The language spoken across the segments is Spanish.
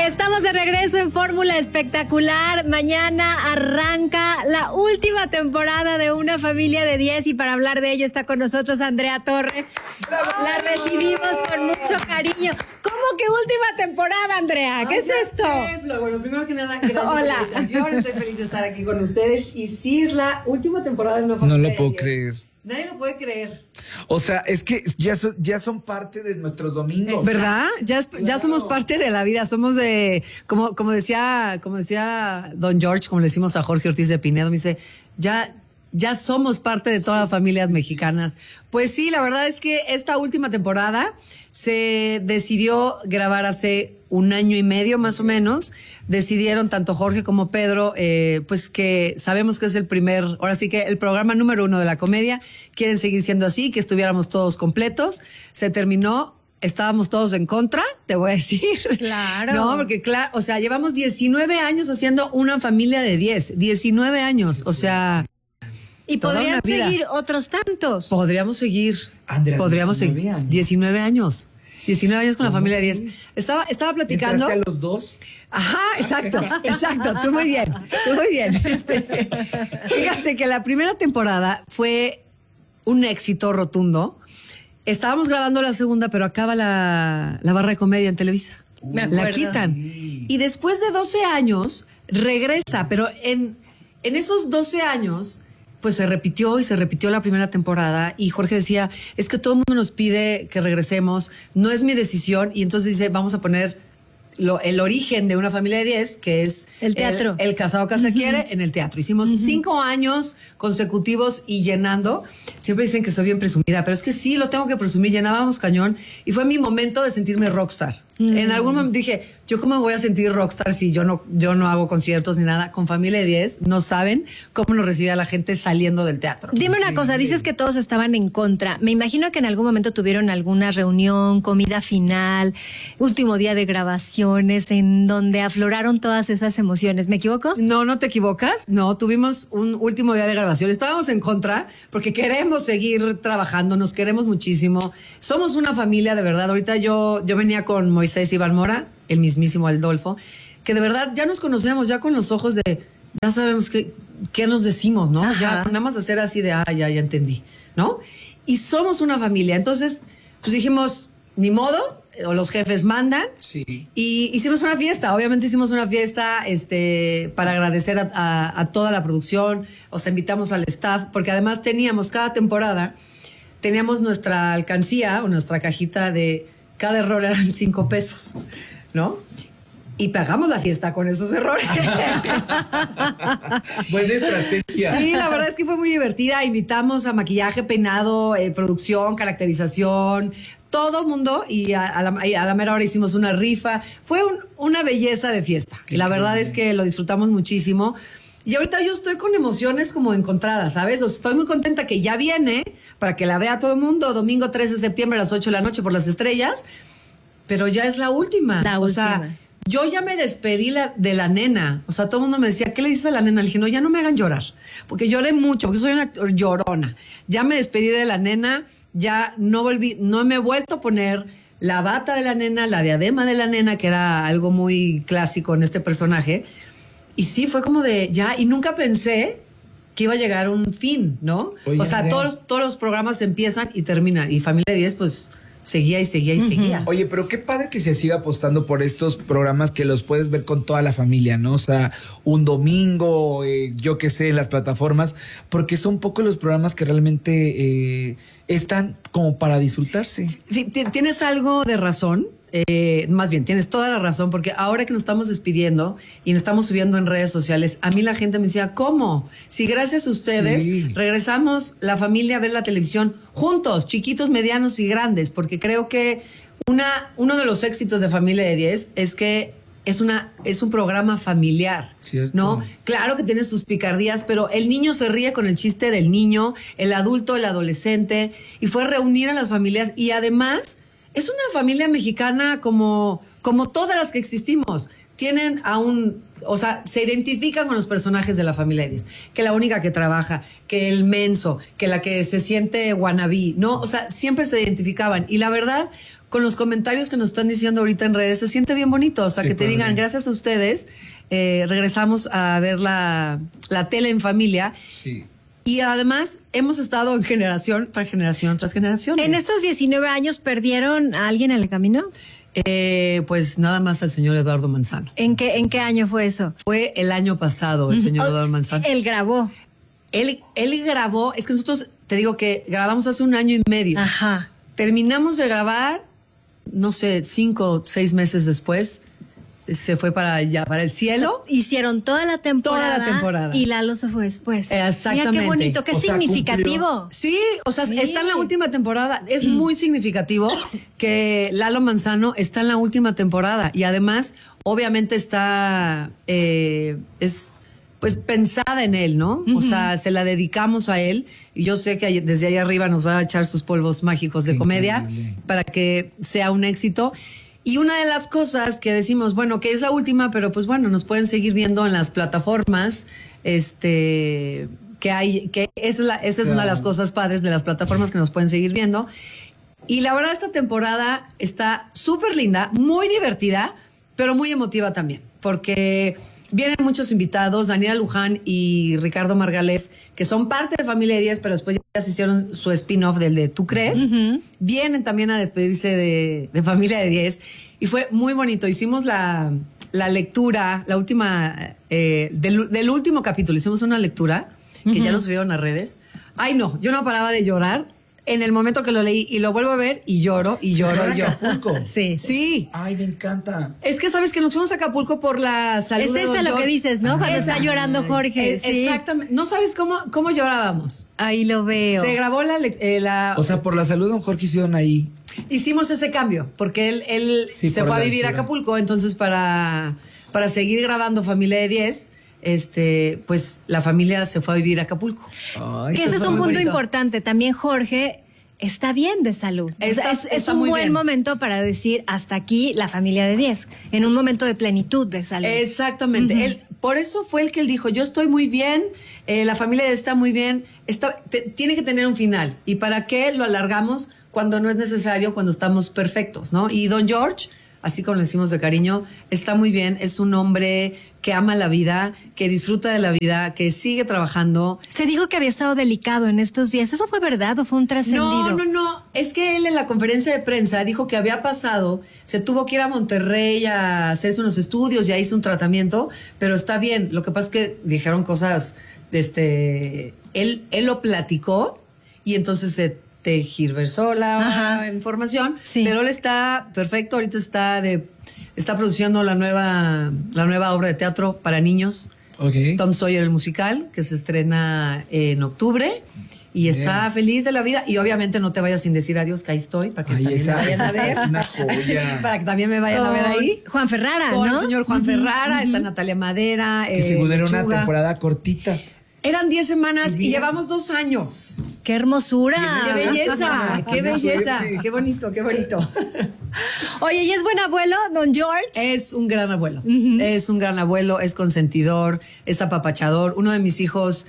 Estamos de regreso en Fórmula Espectacular. Mañana arranca la última temporada de Una Familia de 10 y para hablar de ello está con nosotros Andrea Torre. La recibimos con mucho cariño. ¿Cómo que última temporada, Andrea? ¿Qué es esto? Bueno, primero que nada, gracias. Hola. Por la invitación. Estoy feliz de estar aquí con ustedes. Y sí, es la última temporada de Una Familia de 10. No lo puedo creer. Nadie lo puede creer. O sea, es que ya son parte de nuestros domingos. ¿Verdad? Ya somos parte de la vida. Somos de, como decía Don George, como le decimos a Jorge Ortiz de Pinedo, me dice, ya somos parte de todas las familias mexicanas. Pues sí, la verdad es que esta última temporada se decidió grabar hace 1 año y medio más o menos. Decidieron tanto Jorge como Pedro, pues que sabemos que es ahora sí que el programa número 1 de la comedia. Quieren seguir siendo así, que estuviéramos todos completos. Se terminó. Estábamos todos en contra, te voy a decir. Claro. No, porque claro, o sea, llevamos 19 años haciendo Una Familia de 10. 19 años, o sea... Y podrían seguir otros tantos. Podríamos seguir. Andrea, podríamos 19 seguir. años. 19 años. 19 años con la familia de 10. Estaba platicando. ¿Entraste a los 2? Ajá, exacto. Tú muy bien. Fíjate que la primera temporada fue un éxito rotundo. Estábamos grabando la segunda, pero acaba la barra de comedia en Televisa. Me acuerdo. La quitan. Y después de 12 años, regresa. Pero en esos 12 años, pues se repitió la primera temporada. Y Jorge decía, es que todo el mundo nos pide que regresemos. No es mi decisión. Y entonces dice, vamos a poner el origen de Una Familia de 10, que es el teatro. El casado casa quiere, en el teatro. Hicimos 5 años consecutivos y llenando. Siempre dicen que soy bien presumida, pero es que sí, lo tengo que presumir. Llenábamos cañón y fue mi momento de sentirme rockstar. En algún momento dije, ¿yo cómo me voy a sentir rockstar si yo no hago conciertos ni nada? Con Familia de 10 no saben cómo nos recibía la gente saliendo del teatro. Dime una cosa, dices que todos estaban en contra. Me imagino que en algún momento tuvieron alguna reunión, comida final, último día de grabaciones, en donde afloraron todas esas emociones. ¿Me equivoco? No te equivocas. No, tuvimos un último día de grabación. Estábamos en contra porque queremos seguir trabajando, nos queremos muchísimo. Somos una familia de verdad. Ahorita yo venía con Moisés Iván Mora, el mismísimo Adolfo, que de verdad ya nos conocemos, ya con los ojos de, ya sabemos qué nos decimos, ¿no? Ajá. Ya nada más hacer así de, ya entendí, ¿no? Y somos una familia. Entonces, pues dijimos, ni modo, o los jefes mandan. Sí. Y hicimos una fiesta. Obviamente hicimos una fiesta para agradecer a toda la producción. O sea, invitamos al staff, porque además cada temporada, teníamos nuestra alcancía o nuestra cajita de cada error eran 5 pesos, ¿no? Y pagamos la fiesta con esos errores. Buena estrategia. Sí, la verdad es que fue muy divertida. Invitamos a maquillaje, peinado, producción, caracterización, todo mundo. Y a la mera hora hicimos una rifa. Fue una belleza de fiesta. Y la verdad es que lo disfrutamos muchísimo. Y ahorita yo estoy con emociones como encontradas, ¿sabes? O sea, estoy muy contenta que ya viene para que la vea todo el mundo. Domingo 13 de septiembre a las 8 de la noche por Las Estrellas. Pero ya es la última. O sea, yo ya me despedí de la nena. O sea, todo el mundo me decía, ¿qué le dices a la nena? Le dije, no, ya no me hagan llorar. Porque lloré mucho, porque soy una llorona. Ya me despedí de la nena, ya no me he vuelto a poner la bata de la nena, la diadema de la nena, que era algo muy clásico en este personaje. Y sí, fue como de ya, y nunca pensé que iba a llegar un fin, ¿no? Oye, o sea, Andrea, todos los programas empiezan y terminan. Y Familia de 10, pues, seguía y seguía y seguía. Oye, pero qué padre que se siga apostando por estos programas que los puedes ver con toda la familia, ¿no? O sea, un domingo, yo qué sé, en las plataformas, porque son pocos los programas que realmente están como para disfrutarse. Sí, tienes algo de razón. Más bien, tienes toda la razón, porque ahora que nos estamos despidiendo y nos estamos subiendo en redes sociales, a mí la gente me decía, ¿cómo? Si gracias a ustedes regresamos la familia a ver la televisión juntos, chiquitos, medianos y grandes, porque creo que uno de los éxitos de Familia de 10 es que es un programa familiar, Cierto. ¿no? Claro que tiene sus picardías, pero el niño se ríe con el chiste del niño, el adulto, el adolescente, y fue reunir a las familias y además... Es una familia mexicana como todas las que existimos. tienen o sea, se identifican con los personajes de la familia de 10. Que la única que trabaja, que el menso, que la que se siente wannabe, ¿no? O sea, siempre se identificaban. Y la verdad, con los comentarios que nos están diciendo ahorita en redes, se siente bien bonito. O sea, Qué que te padre. digan, gracias a ustedes, regresamos a ver la tele en familia. Sí. Y además, hemos estado en generación tras generación tras generación. ¿En estos 19 años perdieron a alguien en el camino? Pues nada más al señor Eduardo Manzano. ¿En qué año fue eso? Fue el año pasado el señor Eduardo Manzano. Él grabó. Él grabó, es que nosotros, te digo que grabamos hace 1 año y medio. Ajá. Terminamos de grabar, no sé, 5 o 6 meses después. Se fue para el cielo. O sea, hicieron toda la temporada. Toda la temporada. Y Lalo se fue después. Exactamente. Mira qué bonito, qué O sea, significativo. cumplió. Sí, o sea, Sí. está en la última temporada. Es muy significativo que Lalo Manzano está en la última temporada. Y además, obviamente está, es pues pensada en él, ¿no? O sea, se la dedicamos a él. Y yo sé que desde ahí arriba nos va a echar sus polvos mágicos de Qué comedia increíble. para que sea un éxito. Y una de las cosas que decimos, bueno, que es la última, pero pues bueno, nos pueden seguir viendo en las plataformas, que hay, que esa es una de las cosas padres de las plataformas que nos pueden seguir viendo. Y la verdad, esta temporada está súper linda, muy divertida, pero muy emotiva también, porque vienen muchos invitados, Daniela Luján y Ricardo Margalef, que son parte de Familia de 10, pero después ya se hicieron su spin-off del de ¿Tú crees? Vienen también a despedirse de Familia de 10 y fue muy bonito. Hicimos la lectura, la última, del último capítulo, hicimos una lectura que ya nos subieron a redes. Ay, no, yo no paraba de llorar en el momento que lo leí y lo vuelvo a ver y lloro y lloro y lloro. Acapulco. Sí. Sí. Ay, me encanta. Es que sabes que nos fuimos a Acapulco por la salud Es de Don eso lo que George. dices, ¿no? Cuando Esa. está llorando Jorge. Sí. Exactamente. No sabes cómo llorábamos. Ahí lo veo. Se grabó O sea, por la salud, don Jorge hicieron ahí. hicimos ese cambio, porque él Sí, se por fue a la vivir a altura. Acapulco, entonces para seguir grabando Familia de 10, pues la familia se fue a vivir a Acapulco. Ay, Que ese es fue un muy punto bonito. importante. También Jorge está bien de salud. O sea, es Está un muy buen bien. momento para decir hasta aquí la familia de 10, en un momento de plenitud de salud. Exactamente. Él, por eso fue el que él dijo, yo estoy muy bien, la familia está muy bien, tiene que tener un final. ¿Y para qué lo alargamos cuando no es necesario, cuando estamos perfectos, ¿no? Y Don George, así como le decimos de cariño, está muy bien, es un hombre que ama la vida, que disfruta de la vida, que sigue trabajando. Se dijo que había estado delicado en estos días. ¿Eso fue verdad o fue un trascendido? No. Es que él en la conferencia de prensa dijo que había pasado, se tuvo que ir a Monterrey a hacerse unos estudios, ya hizo un tratamiento, pero está bien. Lo que pasa es que dijeron cosas, él lo platicó y entonces se tergiversó la Ajá. información, Sí. pero él está perfecto, ahorita está produciendo la nueva obra de teatro para niños. Ok. Tom Sawyer el musical, que se estrena en octubre y Bien. está feliz de la vida. Y obviamente no te vayas sin decir adiós, que ahí estoy, para que Ay, también esa me vayan a ver. es una joya. Para que también me vayan a ver ahí. Con Juan Ferrara, Con ¿no? el señor Juan Ferrara, está Natalia Madera. Que según era una Lechuga. temporada cortita. Eran 10 semanas y Bien. llevamos 2 años. ¡Qué hermosura! ¡Qué belleza! ¡Qué Qué belleza! suerte. ¡Qué bonito, qué bonito! Oye, ¿y es buen abuelo, don George? Es un gran abuelo. Es un gran abuelo, es consentidor, es apapachador. Uno de mis hijos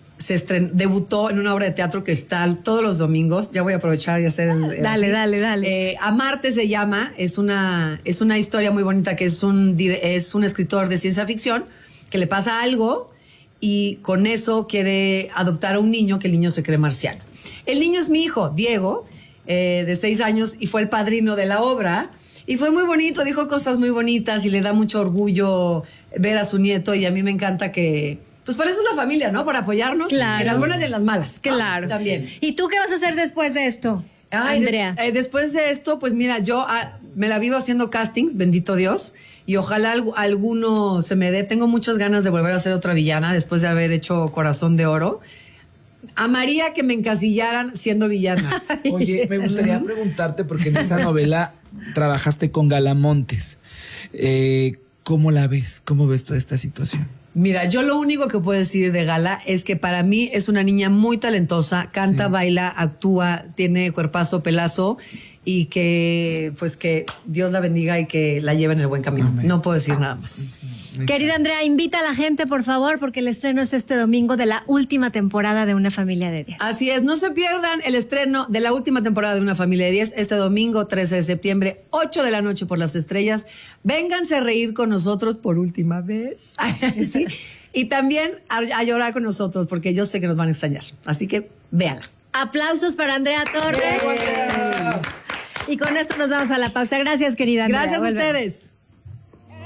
debutó en una obra de teatro que está todos los domingos. Ya voy a aprovechar y hacer el Dale, así. dale. Amarte se llama. Es una historia muy bonita que es un escritor de ciencia ficción que le pasa algo y con eso quiere adoptar a un niño que el niño se cree marciano. El niño es mi hijo, Diego, de 6 años, y fue el padrino de la obra. Y fue muy bonito, dijo cosas muy bonitas y le da mucho orgullo ver a su nieto. Y a mí me encanta que, pues para eso es la familia, ¿no? Para apoyarnos Claro. en las buenas y en las malas. Claro. También. ¿Y tú qué vas a hacer después de esto, Ay, Andrea? después de esto, pues mira, yo me la vivo haciendo castings, bendito Dios, y ojalá alguno se me dé. Tengo muchas ganas de volver a ser otra villana después de haber hecho Corazón de Oro. Amaría que me encasillaran siendo villanas. Oye, me gustaría preguntarte, porque en esa novela trabajaste con Gala Montes. ¿Cómo la ves? ¿Cómo ves toda esta situación? Mira, yo lo único que puedo decir de Gala es que para mí es una niña muy talentosa, canta, baila, actúa, tiene cuerpazo, pelazo y que pues que Dios la bendiga y que la lleve en el buen camino. Amén. No puedo decir nada más. Querida Andrea, invita a la gente, por favor, porque el estreno es este domingo de la última temporada de Una Familia de 10. Así es, no se pierdan el estreno de la última temporada de Una Familia de 10 este domingo 13 de septiembre, 8 de la noche por Las Estrellas. Vénganse a reír con nosotros por última vez. ¿Sí? Y también a llorar con nosotros porque yo sé que nos van a extrañar. Así que véanla. Aplausos para Andrea Torre. Y con esto nos vamos a la pausa. Gracias, querida Andrea. Gracias a Volvemos. ustedes.